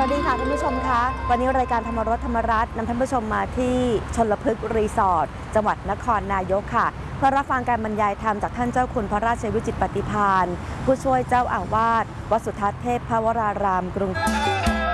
วัสดีค่ะท่านผู้ชมคะวันนี้รายการธรรมรสธรรมรัตน์นำท่านผู้ชมมาที่ชลพฤกษ์รีสอร์ทจังหวัดนครนายกค่ะเพื่อรับฟังการบรรยายธรรมจากท่านเจ้าคุณพระราชวิจิตรปฏิภาณผู้ช่วยเจ้าอาวาสวัดสุทัศน์เทพวรารามกรุง